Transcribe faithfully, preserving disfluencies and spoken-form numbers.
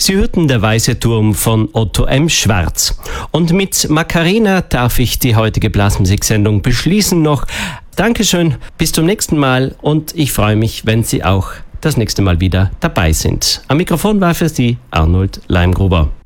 Sie hörten Der weiße Turm von Otto M. Schwarz. Und mit Macarena darf ich die heutige Blasmusiksendung beschließen noch. Dankeschön, bis zum nächsten Mal und ich freue mich, wenn Sie auch das nächste Mal wieder dabei sind. Am Mikrofon war für Sie Arnold Leimgruber.